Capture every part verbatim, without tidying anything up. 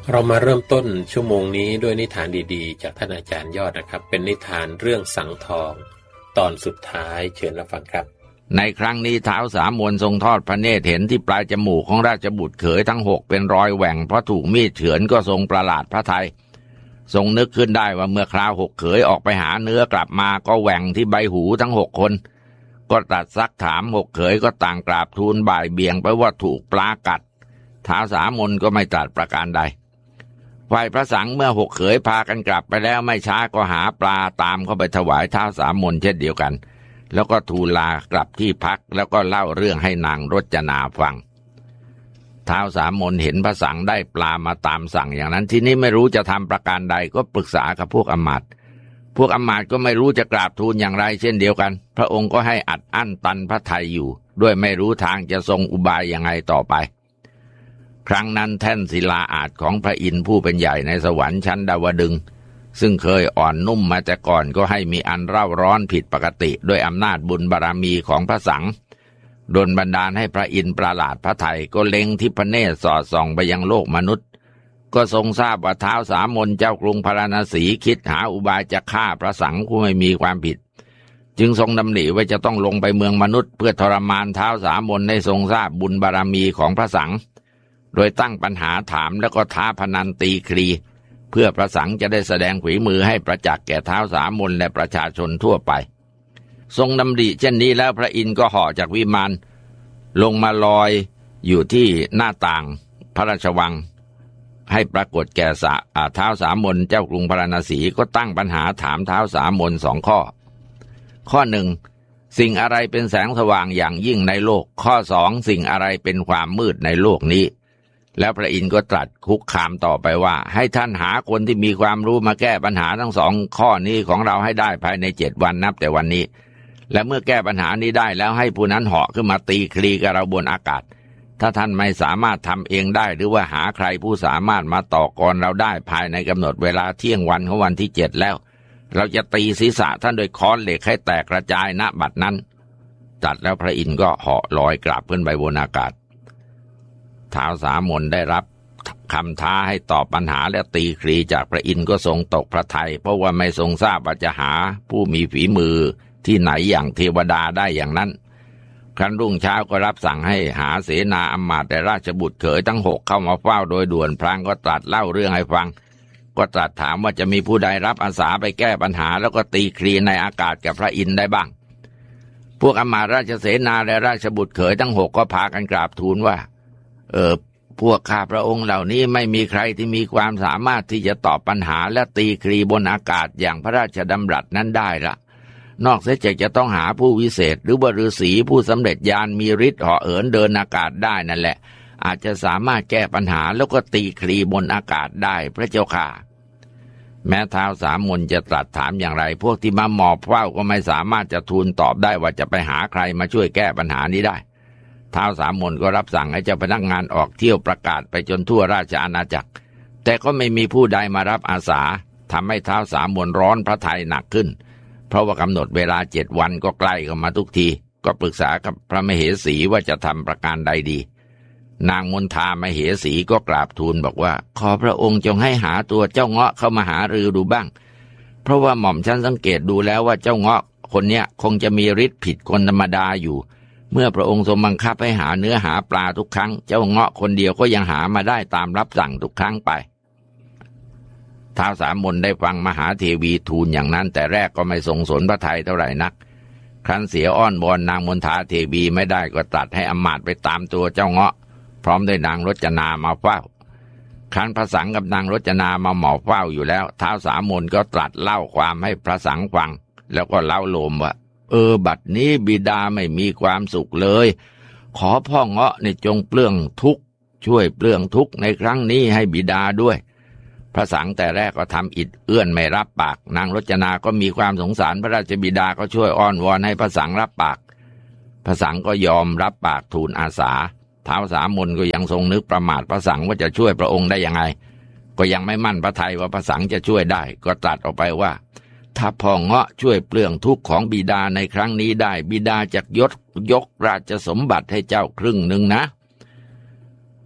เรามาเริ่มต้นชั่วโมงนี้ด้วยนิทานดีๆจากท่านอาจารย์ยอดนะครับเป็นนิทานเรื่องสังทองตอนสุดท้ายเชิญรับฟังครับในครั้งนี้ท้าวสามมนทรงทอดพระเนตรเห็นที่ปลายจมูกของราชบุตรเขยทั้งหกเป็นรอยแหว่งเพราะถูกมีดเฉือนก็ทรงประหลาดพระทัยทรงนึกขึ้นได้ว่าเมื่อคราวหกเขยออกไปหาเนื้อกลับมาก็แหว่งที่ใบหูทั้งหกคนก็ตรัสซักถามหกเขยก็ต่างกราบทูลบ่ายเบี่ยงไปว่าถูกปลากัดท้าวสามมนก็ไม่ตรัสประการใดฝ่ายพระสังเมื่อหกเขยพากันกลับไปแล้วไม่ช้าก็หาปลาตามเข้าไปถวายท้าวสามมนเช่นเดียวกันแล้วก็ทูลลากลับที่พักแล้วก็เล่าเรื่องให้นางรจนาฟังท้าวสามมนเห็นพระสังได้ปลามาตามสั่งอย่างนั้นทีนี้ไม่รู้จะทำประการใดก็ปรึกษากับพวกอมาตย์พวกอมาตย์ก็ไม่รู้จะกราบทูลอย่างไรเช่นเดียวกันพระองค์ก็ให้อัดอั้นตันพระทัยอยู่ด้วยไม่รู้ทางจะทรงอุบายยังไงต่อไปครั้งนั้นแท่นศิลาอาจของพระอินทร์ผู้เป็นใหญ่ในสวรรค์ชั้นดาวดึงส์ซึ่งเคยอ่อนนุ่มมาแต่ก่อนก็ให้มีอันเร่าร้อนผิดปกติด้วยอำนาจบุญบารมีของพระสังดลบันดาลให้พระอินทร์ประหลาดพระทัยก็เล็งทิพเนตรสอดส่องไปยังโลกมนุษย์ก็ทรงทราบว่าท้าวสามมนเจ้ากรุงพาราณสีคิดหาอุบายจะฆ่าพระสังผู้ไม่มีความผิดจึงทรงดำริว่าจะต้องลงไปเมืองมนุษย์เพื่อทรมานท้าวสามมนให้ทรงทราบบุญบารมีของพระสังโดยตั้งปัญหาถามแล้วก็ท้าพนันตีคลีเพื่อพระสังจะได้แสดงฝีมือให้ประจักษ์แก่ท้าวสามมนและประชาชนทั่วไปทรงดำริเช่นนี้แล้วพระอินทร์ก็เหาะจากวิมานลงมาลอยอยู่ที่หน้าต่างพระราชวังให้ปรากฏแก่ท้าวสามมนเจ้ากรุงพาราณสีก็ตั้งปัญหาถามท้าวสามมนสองข้อข้อหนึ่งสิ่งอะไรเป็นแสงสว่างอย่างยิ่งในโลกข้อสองสิ่งอะไรเป็นความมืดในโลกนี้แล้วพระอินทร์ก็ตรัสคุกคามต่อไปว่าให้ท่านหาคนที่มีความรู้มาแก้ปัญหาทั้งสองข้อนี้ของเราให้ได้ภายในเจ็ดวันนับแต่วันนี้และเมื่อแก้ปัญหานี้ได้แล้วให้ผู้นั้นเหาะขึ้นมาตีคลีกับเราบนอากาศถ้าท่านไม่สามารถทำเองได้หรือว่าหาใครผู้สามารถมาต่อกรเราได้ภายในกำหนดเวลาเที่ยงวันของวันที่เจ็ดแล้วเราจะตีศีรษะท่านโดยค้อนเหล็กให้แตกกระจายณบัดนั้นตัดแล้วพระอินทร์ก็เหาะลอยกลับขึ้นไปบนอากาศท้าวสามมนได้รับคำท้าให้ตอบปัญหาและตีคลีจากพระอินทร์ก็ทรงตกพระทัยเพราะว่าไม่ทรงทราบว่าจะหาผู้มีฝีมือที่ไหนอย่างเทวดาได้อย่างนั้นครั้นรุ่งเช้าก็รับสั่งให้หาเสนาอำมาตย์และราชบุตรเขยทั้งหกเข้ามาเฝ้าโดยด่วนพลางก็ตรัสเล่าเรื่องให้ฟังก็ตรัสถามว่าจะมีผู้ใดรับอาสาไปแก้ปัญหาแล้วก็ตีคลีในอากาศกับพระอินทร์ได้บ้างพวกอำมาตย์ราชเสนาและราชบุตรเขยทั้งหกก็พากันกราบทูลว่าเออพวกข้าพระองค์เหล่านี้ไม่มีใครที่มีความสามารถที่จะตอบปัญหาและตีคลีบนอากาศอย่างพระราชดำรัสนั้นได้ละนอกเสียจากจะต้องหาผู้วิเศษหรือว่าฤาษีผู้สำเร็จญาณมีฤทธิ์เหาะเหินเดินอากาศได้นั่นแหละอาจจะสามารถแก้ปัญหาแล้วก็ตีคลีบนอากาศได้พระเจ้าค่ะแม้ท้าวสามมนจะตรัสถามอย่างไรพวกที่มาหมอบเฝ้าก็ไม่สามารถจะทูลตอบได้ว่าจะไปหาใครมาช่วยแก้ปัญหานี้ได้ท้าวสามมนก็รับสั่งให้เจ้าพนักงานออกเที่ยวประกาศไปจนทั่วราชอาณาจักรแต่ก็ไม่มีผู้ใดมารับอาสาทำให้ท้าวสามมนร้อนพระทัยหนักขึ้นเพราะว่ากำหนดเวลาเจ็ดวันก็ใกล้เข้ามาทุกทีก็ปรึกษากับพระมเหสีว่าจะทำประการใดดีนางมนทามเหสีก็กราบทูลบอกว่าขอพระองค์จงให้หาตัวเจ้าเงาะเข้ามาหารือดูบ้างเพราะว่าหม่อมฉันสังเกตดูแล้วว่าเจ้าเงาะคนเนี้ยคงจะมีฤทธิ์ผิดคนธรรมดาอยู่เมื่อพระองค์ทรงบังคับให้หาเนื้อหาปลาทุกครั้งเจ้าเงาะคนเดียวก็ยังหามาได้ตามรับสั่งทุกครั้งไปท้าวสามมนได้ฟังมหาเทวีทูลอย่างนั้นแต่แรกก็ไม่ทรงสนพระทัยเท่าไหร่นักครั้นเสียอ้อนวอนนางมนทาเทวีไม่ได้ก็ตรัสให้อมาตย์ไปตามตัวเจ้าเงาะพร้อมด้วยนางรจนามาเฝ้าครั้นพระสังกับนางรจนามาหมอบเฝ้าอยู่แล้วท้าวสามมนก็ตรัสเล่าความให้พระสังฟังแล้วก็เล่าโลมว่าเออบัดนี้บิดาไม่มีความสุขเลยขอพ่อเงาะในจงเปลื้องทุกข์ช่วยเปลื้องทุกข์ในครั้งนี้ให้บิดาด้วยพระสังแต่แรกก็ทำอิดเอื้อนไม่รับปากนางรจนาก็มีความสงสารพระราชบิดาก็ช่วยอ้อนวอนให้พระสังรับปากพระสังก็ยอมรับปากทูลอาสาท้าวสามมนก็ยังทรงนึกประมาทพระสังว่าจะช่วยพระองค์ได้ยังไงก็ยังไม่มั่นพระทัยว่าพระสังจะช่วยได้ก็ตรัสออกไปว่าถ้าพ่อเงาะช่วยเปลื้องทุกข์ของบิดาในครั้งนี้ได้บิดาจะยกยกราชสมบัติให้เจ้าครึ่งหนึ่งนะ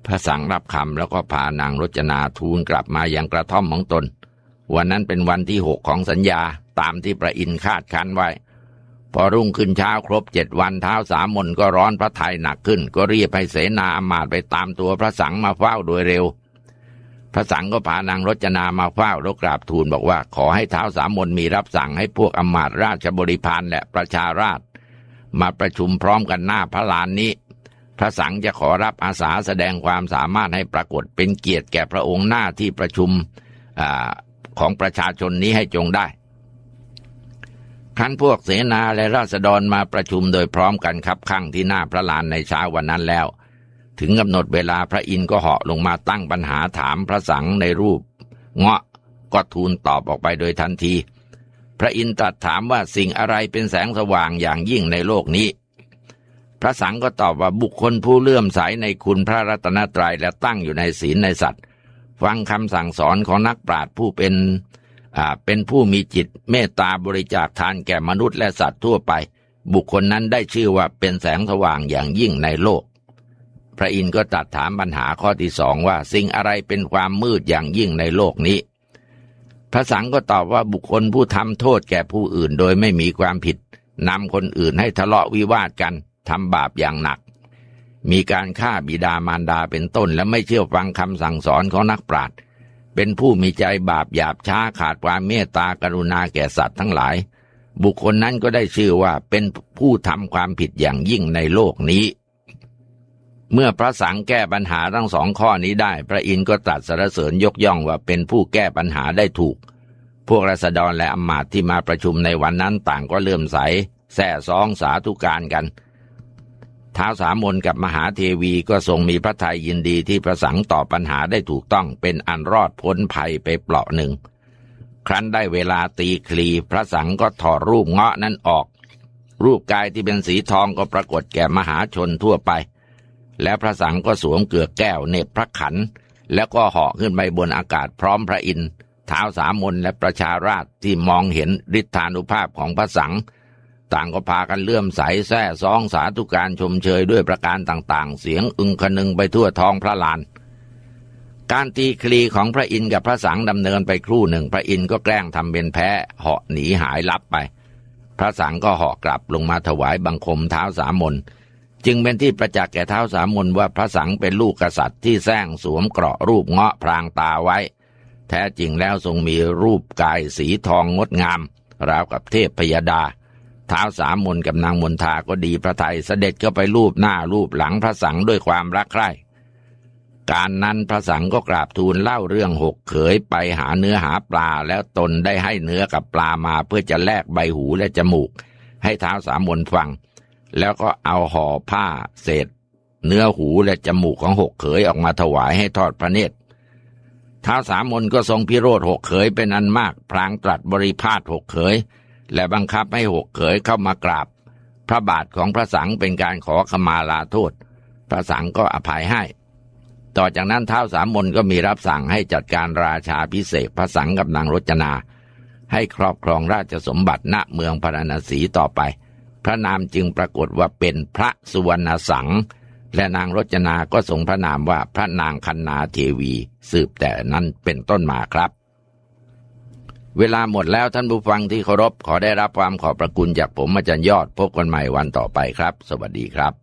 พระสังรับคำแล้วก็พานางรจนาทูลกลับมายังกระท่อมของตนวันนั้นเป็นวันที่หกของสัญญาตามที่พระอินทร์คาดคั้นไว้พอรุ่งขึ้นเช้าครบเจ็ดวันท้าวสามนก็ร้อนพระทัยหนักขึ้นก็รีบให้เสนาอำมาตย์ไปตามตัวพระสังมาเฝ้าโดยเร็วพระสังก็พานางรจนามาเฝ้าแล้วกราบทูลบอกว่าขอให้ท้าวสามนมีรับสั่งให้พวกอำมาตย์ราชบริพารและประชาราษฎร์มาประชุมพร้อมกันหน้าพระลานนี้พระสังจะขอรับอาสาแสดงความสามารถให้ปรากฏเป็นเกียรติแก่พระองค์หน้าที่ประชุมอ่าของประชาชนนี้ให้จงได้ครั้นพวกเสนาและราษฎรมาประชุมโดยพร้อมกันคับคั่งที่หน้าพระลานในเช้าวันนั้นแล้วถึงกำหนดเวลาพระอินทร์ก็เหาะลงมาตั้งปัญหาถามพระสังในรูปเงาะก็ทูลตอบออกไปโดยทันทีพระอินทร์ตรัสถามว่าสิ่งอะไรเป็นแสงสว่างอย่างยิ่งในโลกนี้พระสังก็ตอบว่าบุคคลผู้เลื่อมใสในคุณพระรัตนตรัยและตั้งอยู่ในศีลในสัตว์ฟังคำสั่งสอนของนักปราชญ์ผู้เป็นอ่าเป็นผู้มีจิตเมตตาบริจาคทานแก่มนุษย์และสัตว์ทั่วไปบุคคลนั้นได้ชื่อว่าเป็นแสงสว่างอย่างยิ่งในโลกพระอินทร์ก็ตรัสถามปัญหาข้อที่สองว่าสิ่งอะไรเป็นความมืดอย่างยิ่งในโลกนี้พระสังก็ตอบว่าบุคคลผู้ทำโทษแก่ผู้อื่นโดยไม่มีความผิดนำคนอื่นให้ทะเลาะวิวาทกันทำบาปอย่างหนักมีการฆ่าบิดามารดาเป็นต้นและไม่เชื่อฟังคำสั่งสอนของนักปราชญ์เป็นผู้มีใจบาปหยาบช้าขาดความเมตตากรุณาแก่สัตว์ทั้งหลายบุคคลนั้นก็ได้ชื่อว่าเป็นผู้ทำความผิดอย่างยิ่งในโลกนี้เมื่อพระสังแก้ปัญหาทั้งสองข้อนี้ได้พระอินทร์ก็ตรัสสรรเสริญยกย่องว่าเป็นผู้แก้ปัญหาได้ถูกพวกราษฎรและอำมาตย์ที่มาประชุมในวันนั้นต่างก็เลื่อมใสแส่ซองสาธุการกันท้าวสามนกับมหาเทวีก็ทรงมีพระทัยยินดีที่พระสังตอบปัญหาได้ถูกต้องเป็นอันรอดพ้นภัยไปเปราะหนึ่งครั้นได้เวลาตีคลีพระสังก็ถอดรูปเงาะนั้นออกรูปกายที่เป็นสีทองก็ปรากฏแก่มหาชนทั่วไปแล้วพระสังก็สวมเกลือแก้วเหน็บพระขันแล้วก็เหาะขึ้นไปบนอากาศพร้อมพระอินทร์ท้าวสามนและประชาราษฎร์ที่มองเห็นฤทธานุภาพของพระสังต่างก็พากันเลื่อมใสแซ่ซ้องสาธุการชมเชยด้วยประการต่างๆเสียงอึงคนึงไปทั่วท้องพระลานการตีคลีของพระอินทร์กับพระสังดำเนินไปครู่หนึ่งพระอินทร์ก็แกล้งทำเป็นแพ้เหาะหนีหายลับไปพระสังก็เหาะกลับลงมาถวายบังคมท้าวสามนจึงเป็นที่ประจักษ์แก่ท้าวสามนว่าพระสังเป็นลูกกษัตริย์ที่แซงสวมเกราะรูปเงาะพรางตาไว้แท้จริงแล้วทรงมีรูปกายสีทองงดงามราวกับเทพพยดาท้าวสามนกับนางมนทาก็ดีพระทัยเสด็จเข้าไปลูบหน้าลูบหลังพระสังด้วยความรักใคร่การนั้นพระสังก็กราบทูลเล่าเรื่องหกเขยไปหาเนื้อหาปลาแล้วตนได้ให้เนื้อกับปลามาเพื่อจะแลกใบหูและจมูกให้ท้าวสามนฟังแล้วก็เอาห่อผ้าเศษเนื้อหูและจมูกของหกเขยออกมาถวายให้ทอดพระเนตรท้าวสามนก็ทรงพิโรธหกเขยเป็นอันมากพลางตรัสบริพาทหกเขยและบังคับให้หกเขยเข้ามากราบพระบาทของพระสังเป็นการขอขมาลาโทษพระสังก็อภัยให้ต่อจากนั้นท้าวสามนก็มีรับสั่งให้จัดการราชาภิเษกพระสังกับนางรจนาให้ครอบครองราชสมบัติณเมืองพาราณสีต่อไปพระนามจึงปรากฏว่าเป็นพระสุวรรณสังและนางรจนาก็ทรงพระนามว่าพระนางคันนาเทวีสืบแต่นั้นเป็นต้นมาครับเวลาหมดแล้วท่านผู้ฟังที่เคารพขอได้รับความขอบพระคุณจากผมอาจารย์ยอดพบกันใหม่วันต่อไปครับสวัสดีครับ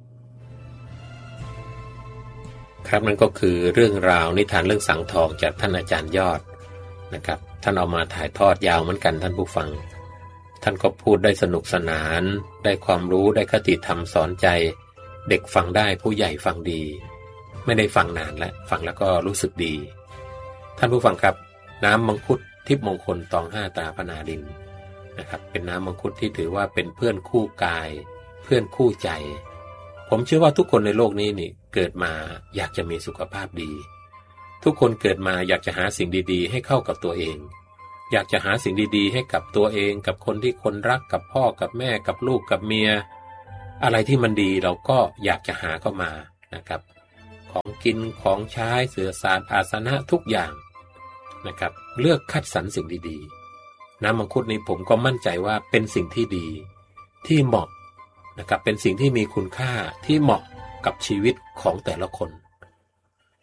ครับนั่นก็คือเรื่องราวนิทานเรื่องสังทองจากท่านอาจารย์ยอดนะครับท่านเอามาถ่ายทอดยาวเหมือนกันท่านผู้ฟังท่านก็พูดได้สนุกสนานได้ความรู้ได้คติธรรมสอนใจเด็กฟังได้ผู้ใหญ่ฟังดีไม่ได้ฟังนานแล้วฟังแล้วก็รู้สึกดีท่านผู้ฟังครับน้ำมังคุดทิพย์มงคลตองห้าตราพนาดินนะครับเป็นน้ำมังคุดที่ถือว่าเป็นเพื่อนคู่กายเพื่อนคู่ใจผมเชื่อว่าทุกคนในโลกนี้นี่เกิดมาอยากจะมีสุขภาพดีทุกคนเกิดมาอยากจะหาสิ่งดีๆให้เข้ากับตัวเองอยากจะหาสิ่งดีๆให้กับตัวเองกับคนที่คนรักกับพ่อกับแม่กับลูกกับเมียอะไรที่มันดีเราก็อยากจะหาเข้ามานะครับของกินของใช้เสื่อสารอาสนะทุกอย่างนะครับเลือกคัดสรรสิ่งดีๆน้ำมังคุดนี้ผมก็มั่นใจว่าเป็นสิ่งที่ดีที่เหมาะนะครับเป็นสิ่งที่มีคุณค่าที่เหมาะกับชีวิตของแต่ละคน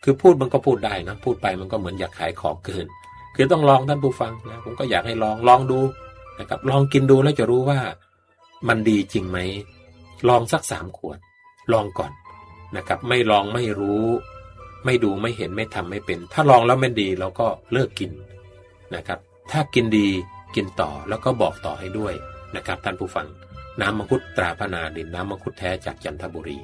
คือพูดมันก็พูดได้นะพูดไปมันก็เหมือนอยากขายของเกินคือต้องลองท่านผู้ฟังนะผมก็อยากให้ลองลองดูนะครับลองกินดูแล้วจะรู้ว่ามันดีจริงไหมลองสักสามขวดลองก่อนนะครับไม่ลองไม่รู้ไม่ดูไม่เห็นไม่ทำไม่เป็นถ้าลองแล้วไม่ดีเราก็เลิกกินนะครับถ้ากินดีกินต่อแล้วก็บอกต่อให้ด้วยนะครับท่านผู้ฟังน้ำมังคุดตราพนารินน้ำมังคุดแท้จากจันทบุรี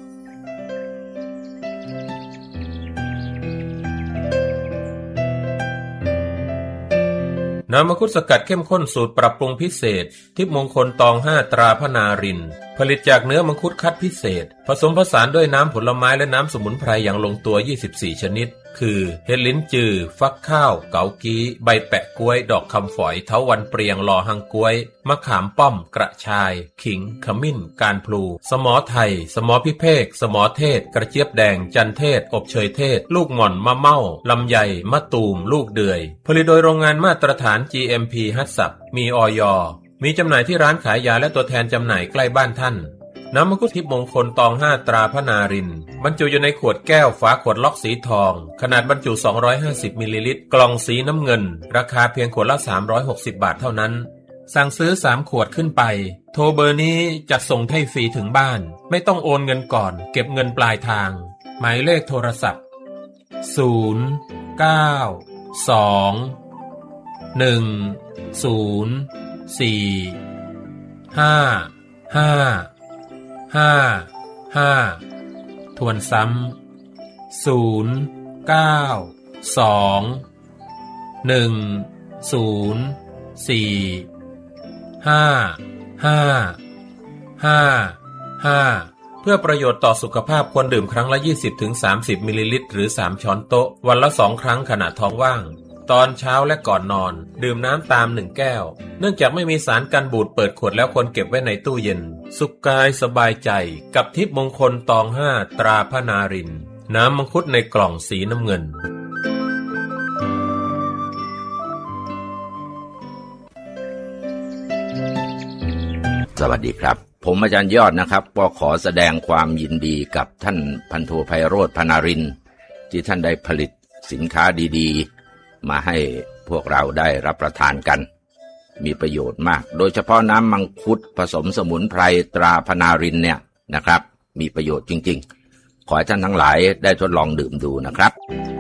น้ำมังคุดสกัดเข้มข้นสูตรปรับปรุงพิเศษทิพย์มงคลตองห้าตราพนารินผลิตจากเนื้อมังคุดคัดพิเศษผสมผสานด้วยน้ำผลไม้และน้ำสมุนไพรอย่างลงตัวยี่สิบสี่ชนิดคือเห็ดลิ้นจือฟักข้าวเกากี้ใบแปะกล้วยดอกคำฝอยเถาวัลย์เปรียงลอหังกล้วยมะขามป้อมกระชายขิงขมิ้นการพลูสมอไทยสมอพิเภกสมอเทศกระเจี๊ยบแดงจันเทศอบเชยเทศลูกหม่อนมะเม่าลำไยมะตูมลูกเดือยผลิตโดยโรงงานมาตรฐาน จี เอ็ม พี ฮัตสับมีอย.มีจำหน่ายที่ร้านขายยาและตัวแทนจำหน่ายใกล้บ้านท่านน้ำมังคุดทิพย์มงคลตองห้าตราพนารินบรรจุอยู่ในขวดแก้วฝาขวดล็อกสีทองขนาดบรรจุสองร้อยห้าสิบมิลลิลิตรกล่องสีน้ำเงินราคาเพียงขวดละสามร้อยหกสิบบาทเท่านั้นสั่งซื้อสามขวดขึ้นไปโทรเบอร์นี้จัดส่งให้ฟรีถึงบ้านไม่ต้องโอนเงินก่อนเก็บเงินปลายทางหมายเลขโทรศัพท์ศูนย์ เก้า สอง หนึ่ง ศูนย์ สี่ ห้า ห้าห้า ห้าทวนซ้ำศูนย์ เก้า สอง หนึ่ง ศูนย์ สี่ ห้า ห้า ห้า ห้าเพื่อประโยชน์ต่อสุขภาพควรดื่มครั้งละ ยี่สิบถึงสามสิบ มิลลิลิตรหรือสามช้อนโต๊ะวันละสองครั้งขณะท้องว่างตอนเช้าและก่อนนอนดื่มน้ำตามหนึ่งแก้วเนื่องจากไม่มีสารกันบูดเปิดขวดแล้วควรเก็บไว้ในตู้เย็นสุขกายสบายใจกับทิพย์มงคลตองห้าตราพนารินน้ำมังคุดในกล่องสีน้ำเงินสวัสดีครับผมอาจารย์ยอดนะครับก็ขอแสดงความยินดีกับท่านพันโทไพโรจน์พนารินที่ท่านได้ผลิตสินค้าดีๆมาให้พวกเราได้รับประทานกันมีประโยชน์มากโดยเฉพาะน้ำมังคุดผสมสมุนไพรตราพนารินเนี่ยนะครับมีประโยชน์จริงๆขอให้ท่านทั้งหลายได้ทดลองดื่มดูนะครับ